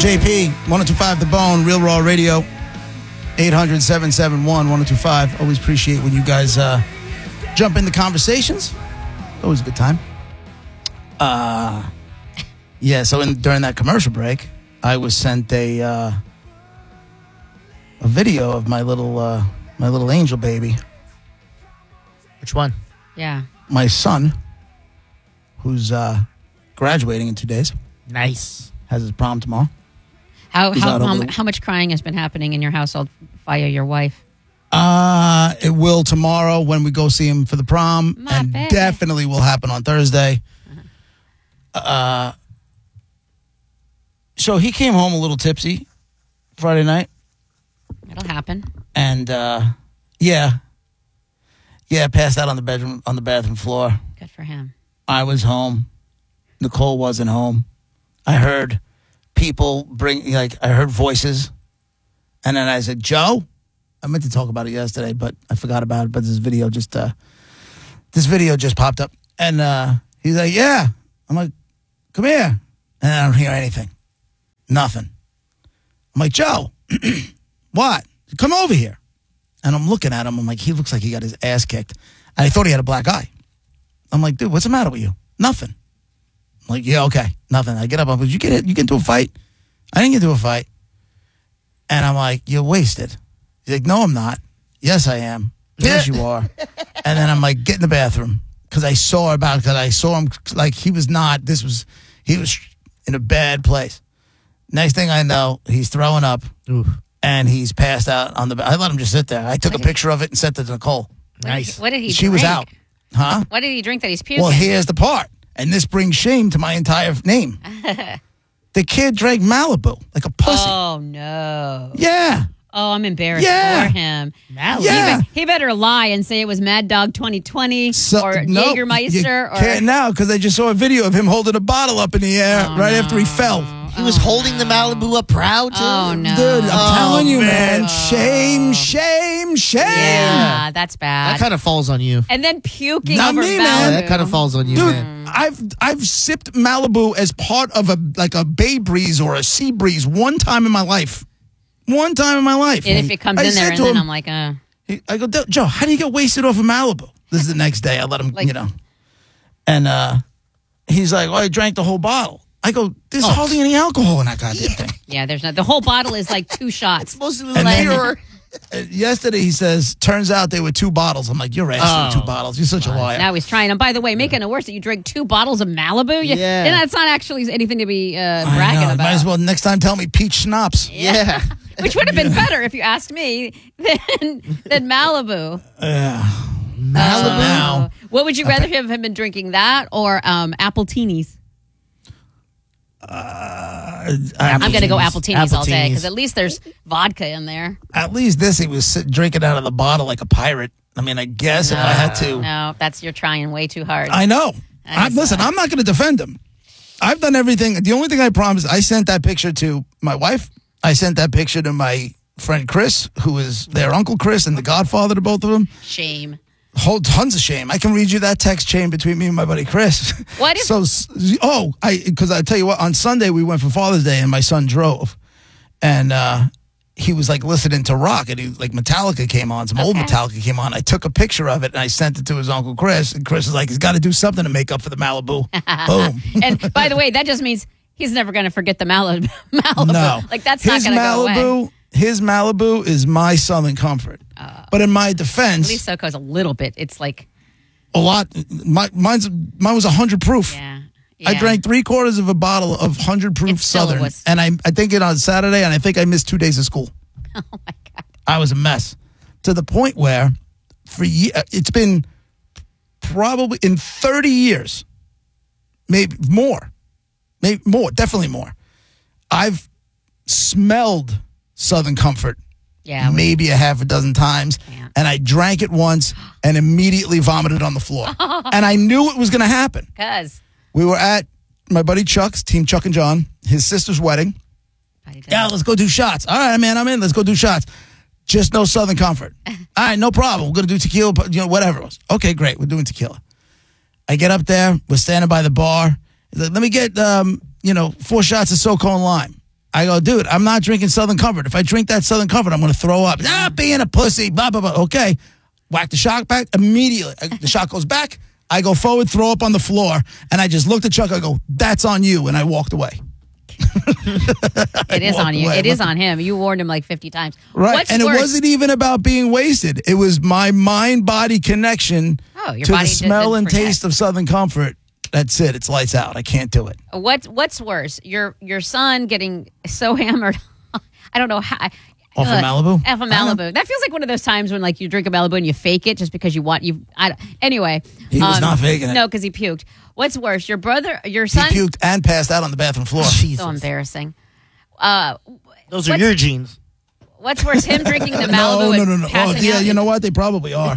JP, 102.5 The Bone, Real Raw Radio, 800-771-1025. Always appreciate when you guys jump into conversations. Always a good time. So during that commercial break, I was sent a video of my little angel baby. Which one? Yeah. My son, who's graduating in 2 days. Nice. Has his prom tomorrow. How much crying has been happening in your household via your wife? It will tomorrow when we go see him for the prom, and definitely will happen on Thursday. So he came home a little tipsy Friday night. It'll happen. And passed out on the bathroom floor. Good for him. I was home. Nicole wasn't home. I heard people I heard voices. And then I said, Joe? I meant to talk about it yesterday, but I forgot about it. But this video just popped up. And he's like, yeah. I'm like, come here. And I don't hear anything. Nothing. I'm like, Joe, what? Come over here. And I'm looking at him. I'm like, he looks like he got his ass kicked. I thought he had a black eye. I'm like, dude, what's the matter with you? Nothing. I'm like, yeah, okay, nothing. I get up. I'm like, you get into a fight? I didn't get into a fight. And I'm like, you're wasted. He's like, no, I'm not. Yes, I am. Yes, you are. And then I'm like, get in the bathroom. Because I saw him, like he was in a bad place. Next thing I know, he's throwing up. Oof. And he's passed out on the bed. I let him just sit there. I took a picture of it and sent it to Nicole. Nice. What did he drink? She was out. Huh? What did he drink that he's puking? Well, here's the part. And this brings shame to my entire name. The kid drank Malibu like a pussy. Oh, no. Yeah. Oh, I'm embarrassed Yeah. for him. Malibu? Yeah. He better lie and say it was Mad Dog 2020 or Jägermeister. You can't now because I just saw a video of him holding a bottle up in the air after he fell. He was holding the Malibu up proud, too? Oh, no. Dude, I'm telling you, man. Shame. Yeah, that's bad. That kind of falls on you. And then puking Not over me, Malibu. man. That kind of falls on you, Dude, man. I've sipped Malibu as part of a Bay Breeze or a Sea Breeze one time in my life. And if it comes in there, and then I'm like, I go, Joe, how do you get wasted off of Malibu? This is the next day. I let him, And he's like, I drank the whole bottle. I go, there's hardly any alcohol in that goddamn thing. Yeah, there's not. The whole bottle is like 2 shots. Mostly then, yesterday, he says, turns out there were 2 bottles. I'm like, you're ass with 2 bottles. You're such a liar. Now he's trying. And by the way, making it worse that you drink 2 bottles of Malibu. Yeah. And that's not actually anything to be bragging about. Might as well next time tell me peach schnapps. Yeah. Which would have been better if you asked me than Malibu. Malibu now. What would you rather have been drinking, that or apple teenies? I'm going to go apple teenies all day because at least there's vodka in there. At least he was drinking out of the bottle like a pirate. I mean, I guess if I had to. No, you're trying way too hard. I know. Listen, I'm not going to defend him. I've done everything. The only thing I promised, I sent that picture to my wife. I sent that picture to my friend Chris, who is their Uncle Chris and the godfather to both of them. Shame. Tons of shame. I can read you that text chain between me and my buddy Chris. What if... because I tell you what, on Sunday we went for Father's Day and my son drove. And he was like listening to rock and Metallica came on, some old Metallica came on. I took a picture of it and I sent it to his Uncle Chris. And Chris was like, he's got to do something to make up for the Malibu. Boom. And by the way, that just means he's never going to forget the Malibu. No. That's not going to go away. His Malibu is my Southern Comfort. But in my defense... At least SoCo's a little bit. It's like... A lot. Mine was 100 proof. Yeah. I drank 3/4 of a bottle of 100 proof Southern. And I think it on Saturday, and I think I missed 2 days of school. Oh, my God. I was a mess. To the point where, it's been probably in 30 years, maybe more, definitely more, I've smelled Southern Comfort maybe a half a dozen times, and I drank it once and immediately vomited on the floor. And I knew it was going to happen. Because we were at my buddy Chuck's, Team Chuck and John, his sister's wedding. Yeah, let's go do shots. All right, man, I'm in. Let's go do shots. Just no Southern Comfort. All right, no problem. We're going to do tequila, whatever it was. Okay, great. We're doing tequila. I get up there. We're standing by the bar. He's like, let me get, 4 shots of SoCo and lime. I go, dude, I'm not drinking Southern Comfort. If I drink that Southern Comfort, I'm going to throw up. Being a pussy, blah, blah, blah. Okay. Whack the shock back immediately. The shock goes back. I go forward, throw up on the floor, and I just looked at Chuck. I go, that's on you, and I walked away. It is on you. It is on him. You warned him like 50 times. Right. What's and worse? It wasn't even about being wasted. It was my mind-body connection Your to the body smell didn't and forget. taste of Southern Comfort. That's it. It's lights out. I can't do it. What's worse? Your son getting so hammered. I don't know how. Off of Malibu? Off of Malibu. That feels like one of those times when like you drink a Malibu and you fake it just because you want you. Anyway, He was not faking it. No, because he puked. What's worse? Your He son. puked and passed out on the bathroom floor. So embarrassing. Those are your genes. What's worse? Him drinking the Malibu No. and Oh, passing yeah, out, you know what? They probably are.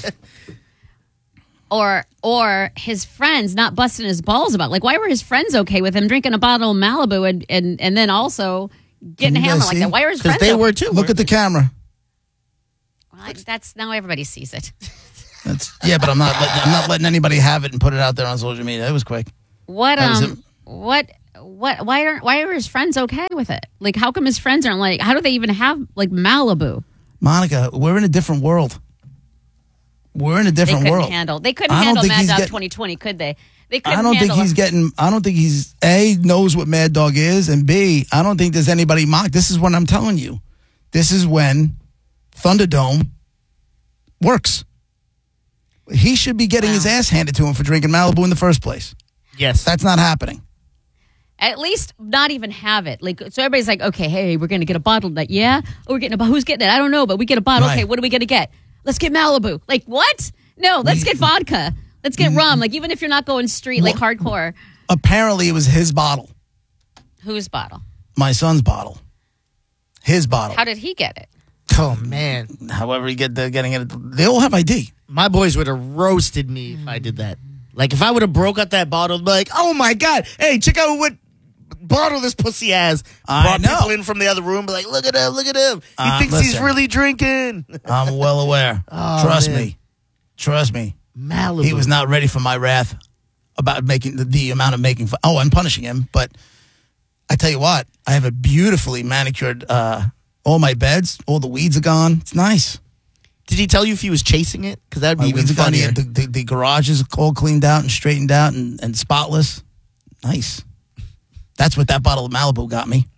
or his friends not busting his balls about like why were his friends okay with him drinking a bottle of Malibu and then also getting Can you hammered guys like see? that? Why were his Because friends? they okay? were too. Look at the camera. Well, that's now everybody sees it. But I'm not letting anybody have it and put it out there on social media. It was quick. What That was it. why are his friends okay with it? Like how come his friends aren't like how do they even have like Malibu? Monica, we're in a different world. We're in a They different couldn't world. handle. They couldn't I don't handle think Mad he's Dog getting- 2020, could they? They couldn't I don't think handle he's him. getting. I don't think he's A, knows what Mad Dog is, and B, I don't think there's anybody mocked. This is what I'm telling you. This is when Thunderdome works. He should be getting his ass handed to him for drinking Malibu in the first place. Yes. That's not happening. At least not even have it. Like so everybody's like, okay, hey, we're gonna get a bottle of that. Yeah? Oh, we're getting who's getting it? I don't know, but we get a bottle. Right. Okay, what are we gonna get? Let's get Malibu. Like what? No, let's get vodka. Let's get rum. Like even if you're not going street like hardcore. Apparently, it was his bottle, Whose bottle? my son's bottle, his bottle. How did he get it? Oh, man. However, you getting it, they all have ID. My boys would have roasted me if I did that. Like, if I would have broke out that bottle, I'd be like, oh, my God. Hey, check out what bottle this pussy has. I Brought know. people in from the other room, be like, look at him, look at him. He thinks he's listen. really drinking. I'm well aware. Oh, Trust man. me. Malibu. He was not ready for my wrath about making the amount of making fun. Oh, I'm punishing him. But I tell you what, I have a beautifully manicured, all my beds, all the weeds are gone. It's nice. Did he tell you if he was chasing it? Because that would My be even weeds are gone. funnier. The garage is all cleaned out and straightened out and spotless. Nice. That's what that bottle of Malibu got me.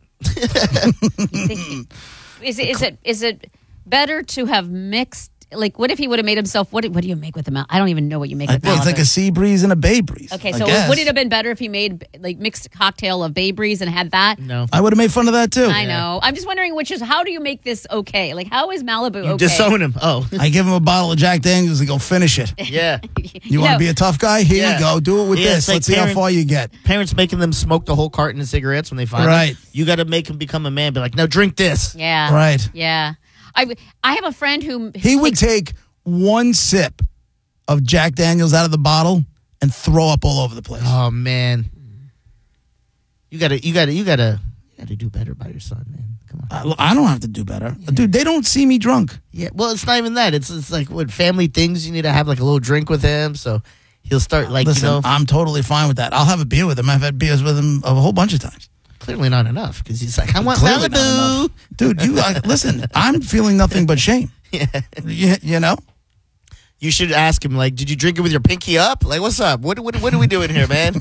Is it better to have mixed? Like, what if he would have made himself? What do you make with the Malibu? I don't even know what you make with It's Malibu. like a sea breeze and a bay breeze. Okay, I so guess. would it have been better if he made like mixed cocktail of Bay Breeze and had that? No. I would have made fun of that too. I know. I'm just wondering which is how do you make this okay? Like how is Malibu You okay? disown him. Oh. I give him a bottle of Jack Daniels and go finish it. Yeah. You want to be a tough guy? Here Yeah. you go. Do it with Yeah, this. it's like Let's see how parents- far you get. Parents making them smoke the whole carton of cigarettes when they find Right. them. You got to make him become a man. Be like, no, drink this. Yeah. Right. Yeah. I have a friend who He would take one sip of Jack Daniels out of the bottle and throw up all over the place. Oh man, you gotta do better by your son, man. Come on. I don't have to do better. Dude, they don't see me drunk. Yeah, well, it's not even that. It's like what family things. You need to have like a little drink with him, so he'll start like Listen, I'm totally fine with that. I'll have a beer with him. I've had beers with him a whole bunch of times. clearly not enough because he's like, I want Clearly not Malibu. enough. Dude, listen, I'm feeling nothing but shame. Yeah. You know? You should ask him like, did you drink it with your pinky up? Like, what's up? What are we doing here, man?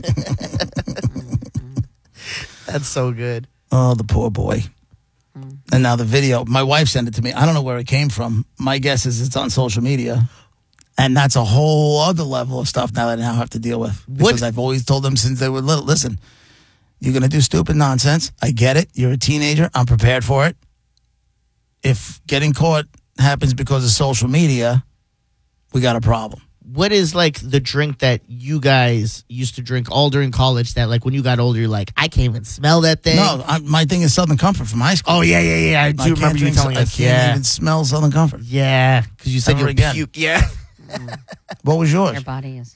That's so good. Oh, the poor boy. And now the video, my wife sent it to me. I don't know where it came from. My guess is it's on social media. And that's a whole other level of stuff now that I now have to deal with. Because I've always told them since they were little, listen, you're going to do stupid nonsense. I get it. You're a teenager. I'm prepared for it. If getting caught happens because of social media, we got a problem. What is like the drink that you guys used to drink all during college that like when you got older, you're like, I can't even smell that thing? No, my thing is Southern Comfort from high school. Oh, yeah. I do remember you telling us. I can't even smell Southern Comfort. Yeah, because you said Ever you again. puke. Yeah. What was yours? Your body is.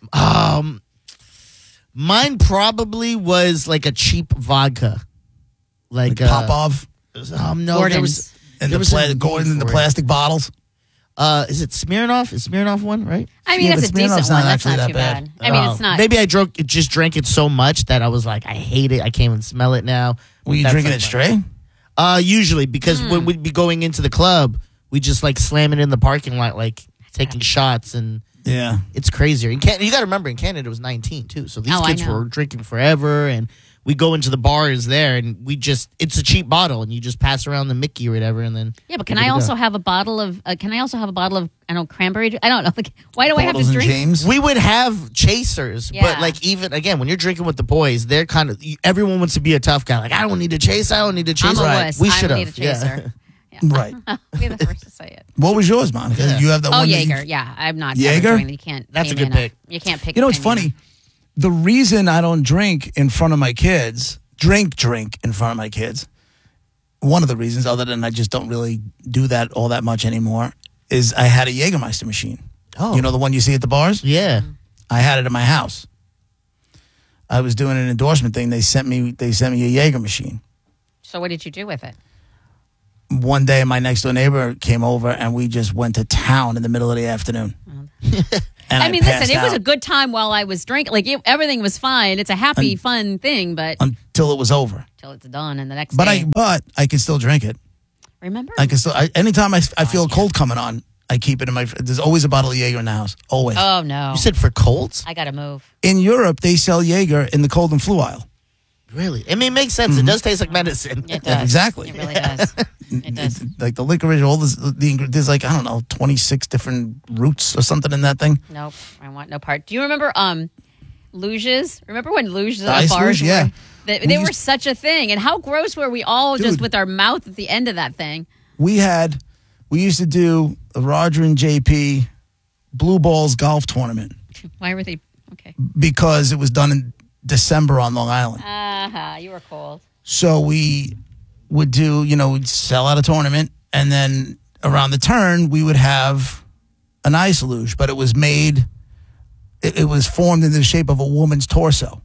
Mine probably was like a cheap vodka. Like Popov no, there was Gordon's. and there was a name Gordon in the for it. plastic bottles. Is it Smirnoff? Is Smirnoff one, right? I mean, Yeah, that's a but Smirnoff's decent not one. That's actually not that too bad. bad. I mean, it's not. Maybe I just drank it so much that I was like, I hate it. I can't even smell it now. Were you That's drinking like it straight? Usually, because when we'd be going into the club, we just like slam it in the parking lot, like taking shots, and Yeah. it's crazier. In Canada, you got to remember, in Canada it was 19 too, so these Oh, I kids know. were drinking forever, and we go into the bars there, and it's a cheap bottle, and you just pass around the Mickey or whatever, and then Yeah, but can give it I a also go. have a bottle of? Can I also have a bottle of? I don't know, cranberry juice. I don't know. Like, why do I have Bottles to and drink? James. We would have chasers, Yeah. but like even again, when you're drinking with the boys, they're kind of everyone wants to be a tough guy. Like I don't need to chase. I don't need to chase. I'm a Right. wuss. We I should don't need have. a chaser. Yeah. Right. Be the first to say it. What was yours, Monica? Yeah. You have that Oh, one. that you- Jaeger. Yeah, I'm not. Jaeger? Ever doing that. You can't. That's pay a me good enough. pick. You can't pick. You know, it's pay me funny. The reason I don't drink in front of my kids, drink in front of my kids, one of the reasons, other than I just don't really do that all that much anymore, is I had a Jägermeister machine. Oh. You know the one you see at the bars? Yeah. I had it at my house. I was doing an endorsement thing. They sent me a Jaeger machine. So what did you do with it? One day, my next door neighbor came over, and we just went to town in the middle of the afternoon. And I mean, passed listen, it was out a good time while I was drinking. Like everything was fine. It's a happy, fun thing, but until it was over. till it's done and the next But day. I can still drink it. Remember? I can still. Anytime I feel a cold coming on, I keep it in my. There's always a bottle of Jaeger in the house. Always. Oh no! You said for colds? I gotta move. In Europe, they sell Jaeger in the cold and flu aisle. Really? I mean, it makes sense. It does taste like medicine. It does. Yeah, exactly. It really does. It does. Like the licorice, all this. There's like, I don't know, 26 different roots or something in that thing. Nope. I want no part. Do you remember luges? Remember when luges The at ice bars luge? Yeah. were? They We were used- such a thing, and how gross were we all just Dude. with our mouth at the end of that thing? We used to do a Roger and JP Blue Balls golf tournament Why were they? Okay. because it was done in December on Long Island. You were cold. So we would do, we'd sell out a tournament, and then around the turn, we would have an ice luge, but it was made, it was formed in the shape of a woman's torso.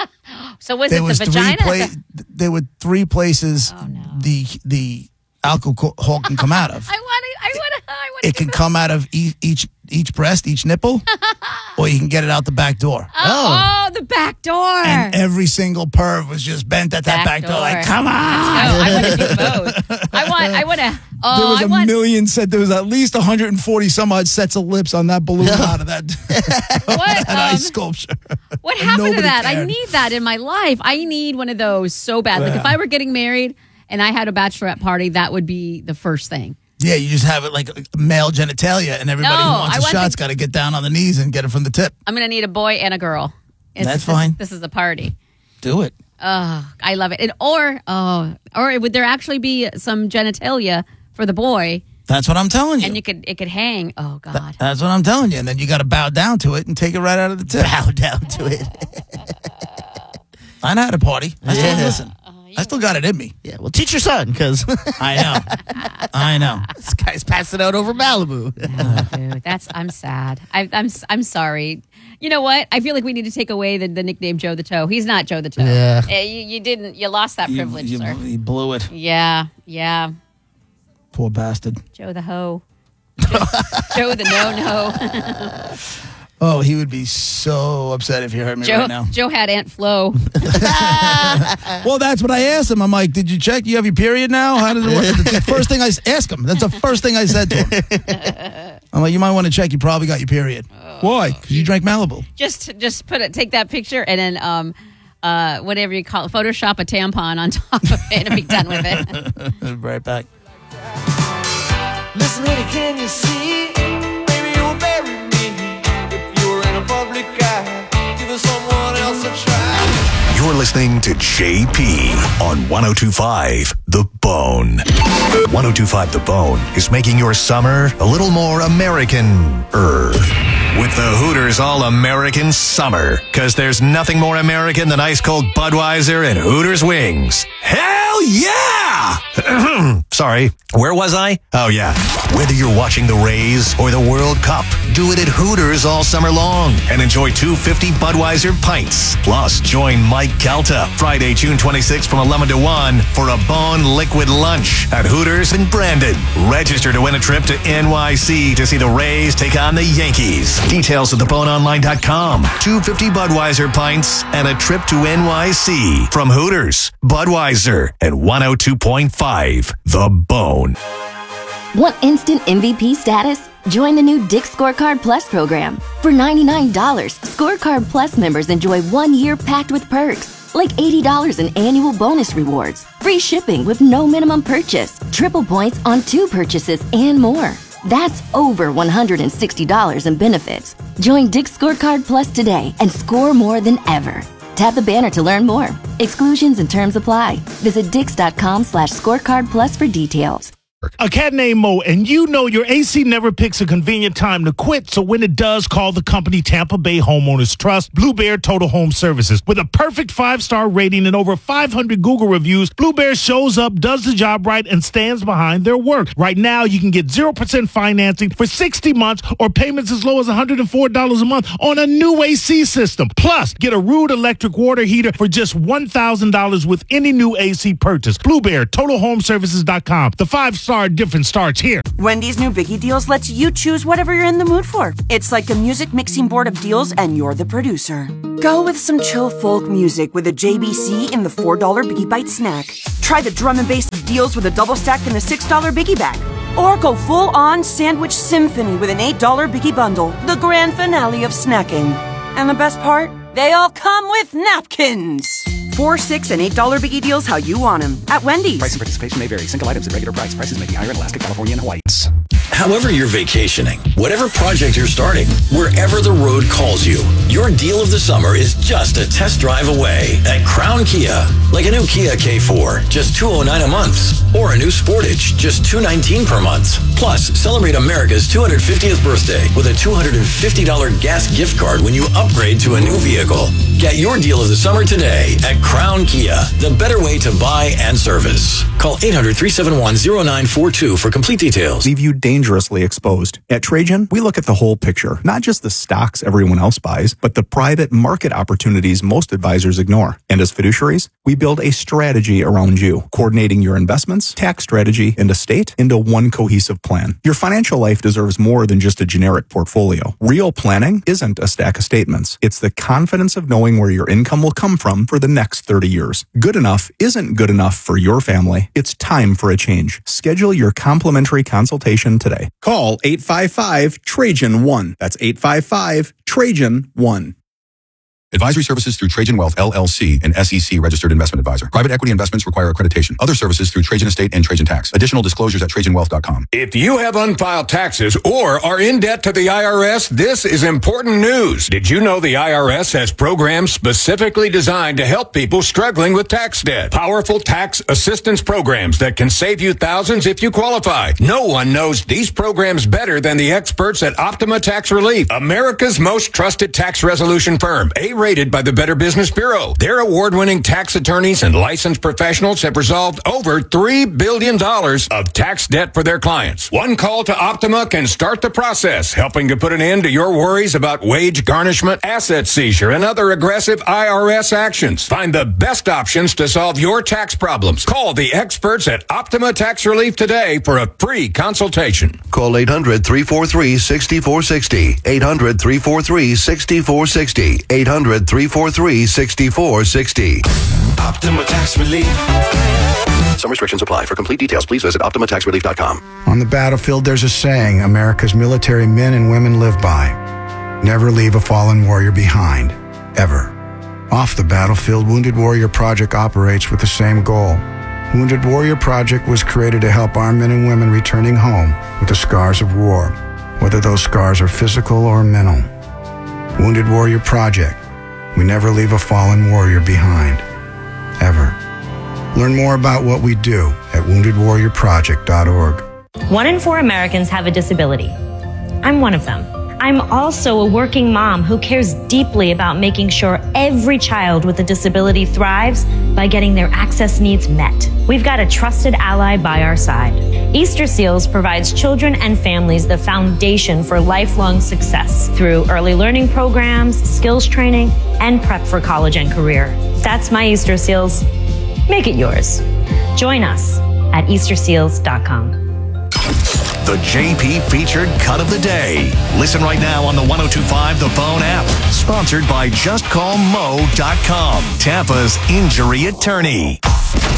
So was There it was the vagina? there were three places Oh, no. the alcohol can come out of. I want It can come out of each breast, each nipple, or you can get it out the back door. Oh, the back door. And every single perv was just bent at that back door, like, come on. I want to do both. I want to. There Oh, was I a want. million set. There was at least 140 some odd sets of lips on that balloon out of that, What? that ice sculpture. What And happened to nobody that? I cared. need that in my life. I need one of those so bad. Like Yeah. if I were getting married and I had a bachelorette party, that would be the first thing. Yeah, you just have it like male genitalia, and everybody No, who wants I a want shot's the- got to get down on the knees and get it from the tip. I'm going to need a boy and a girl. That's fine. This is a party. Do it. Oh, I love it. And, or would there actually be some genitalia for the boy, That's what I'm telling you. and it could hang? Oh God. That's what I'm telling you. And then you got to bow down to it and take it right out of the tip. Bow down to it. I know how to party. I still Yeah. listen. I still got it in me. Yeah, well, teach your son, because I know. this guy's passing out over Malibu. Oh, dude, I'm sad. I'm sorry. You know what? I feel like we need to take away the nickname Joe the Toe. He's not Joe the Toe. Yeah. You lost that privilege, sir. You blew it. Yeah. Poor bastard. Joe the Hoe. Joe the No. Oh, he would be so upset if he heard me Joe right now. Joe had Aunt Flo. Well, that's what I asked him. I'm like, did you check? You have your period now? How did it work? That's the first thing I asked him. That's the first thing I said to him. I'm like, you might want to check. You probably got your period. Why? Because you drank Malibu. just take that picture and then whatever you call it, Photoshop a tampon on top of it and be done with it. Right back. Listen, honey, can you see? Maybe you'll bury me if you're in a public eye. Give someone else a try. You're listening to JP on 102.5 The Bone. 102.5 The Bone is making your summer a little more American-er. With the Hooters All-American Summer. Because there's nothing more American than ice-cold Budweiser and Hooters wings. Hell yeah! sorry. Where was I? Oh, yeah. Whether you're watching the Rays or the World Cup, do it at Hooters all summer long and enjoy 250 Budweiser pints. Plus, join Mike Calta Friday, June 26th from 11 to 1 for a Bone Liquid Lunch at Hooters in Brandon. Register to win a trip to NYC to see the Rays take on the Yankees. Details at theboneonline.com. 250 Budweiser pints and a trip to NYC from Hooters, Budweiser, and 102.5 The Bone. Want instant MVP status? Join the new Dick's Scorecard Plus program. For $99, Scorecard Plus members enjoy 1 year packed with perks, like $80 in annual bonus rewards, free shipping with no minimum purchase, triple points on 2 purchases, and more. That's over $160 in benefits. Join Dick's Scorecard Plus today and score more than ever. Tap the banner to learn more. Exclusions and terms apply. Visit dix.com/scorecard plus for details. A cat named Mo, and you know your AC never picks a convenient time to quit, so when it does, call the company Tampa Bay Homeowners Trust, Blue Bear Total Home Services. With a perfect 5-star rating and over 500 Google reviews, Blue Bear shows up, does the job right, and stands behind their work. Right now, you can get 0% financing for 60 months or payments as low as $104 a month on a new AC system. Plus, get a Rude electric water heater for just $1,000 with any new AC purchase. Blue Bear, TotalHomeservices.com. The 5-star difference starts here. Wendy's new Biggie Deals lets you choose whatever you're in the mood for. It's like a music mixing board of deals, and you're the producer. Go with some chill folk music with a JBC in the $4 Biggie Bite snack. Try the drum and bass deals with a double stack in the $6 Biggie bag. Or go full-on sandwich symphony with an $8 Biggie bundle, the grand finale of snacking. And the best part? They all come with napkins. $4, $6, and $8 Biggie Deals how you want them at Wendy's. Price and participation may vary. Single items at regular price. Prices may be higher in Alaska, California, and Hawaii. However you're vacationing, whatever project you're starting, wherever the road calls you, your deal of the summer is just a test drive away at Crown Kia. Like a new Kia K4, just $209 a month. Or a new Sportage, just $219 per month. Plus, celebrate America's 250th birthday with a $250 gas gift card when you upgrade to a new vehicle. Get your deal of the summer today at Crown Kia, the better way to buy and service. Call 800-371-0942 for complete details. Leave you dangerously exposed. At Trajan, we look at the whole picture, not just the stocks everyone else buys, but the private market opportunities most advisors ignore. And as fiduciaries, we build a strategy around you, coordinating your investments, tax strategy, and estate into one cohesive plan. Your financial life deserves more than just a generic portfolio. Real planning isn't a stack of statements. It's the confidence of knowing where your income will come from for the next 30 years. Good enough isn't good enough for your family. It's time for a change. Schedule your complimentary consultation today. Call 855-TRAJAN-1. That's 855-TRAJAN-1. Advisory services through Trajan Wealth, LLC, an SEC registered investment advisor. Private equity investments require accreditation. Other services through Trajan Estate and Trajan Tax. Additional disclosures at TrajanWealth.com. If you have unfiled taxes or are in debt to the IRS, this is important news. Did you know the IRS has programs specifically designed to help people struggling with tax debt? Powerful tax assistance programs that can save you thousands if you qualify. No one knows these programs better than the experts at Optima Tax Relief, America's most trusted tax resolution firm. Rated by the Better Business Bureau. Their award-winning tax attorneys and licensed professionals have resolved over $3 billion of tax debt for their clients. One call to Optima can start the process, helping to put an end to your worries about wage garnishment, asset seizure, and other aggressive IRS actions. Find the best options to solve your tax problems. Call the experts at Optima Tax Relief today for a free consultation. Call 800-343-6460. 800-343-6460. 800-343-6460. Optima Tax Relief. Some restrictions apply. For complete details, please visit OptimaTaxRelief.com. On the battlefield, there's a saying America's military men and women live by. Never leave a fallen warrior behind. Ever. Off the battlefield, Wounded Warrior Project operates with the same goal. Wounded Warrior Project was created to help our men and women returning home with the scars of war, whether those scars are physical or mental. Wounded Warrior Project. We never leave a fallen warrior behind. Ever. Learn more about what we do at woundedwarriorproject.org. 1 in 4 Americans have a disability. I'm one of them. I'm also a working mom who cares deeply about making sure every child with a disability thrives by getting their access needs met. We've got a trusted ally by our side. Easter Seals provides children and families the foundation for lifelong success through early learning programs, skills training, and prep for college and career. That's my Easter Seals. Make it yours. Join us at easterseals.com. The JP featured cut of the day. Listen right now on the 102.5 The Bone app. Sponsored by JustCallMo.com, Tampa's injury attorney.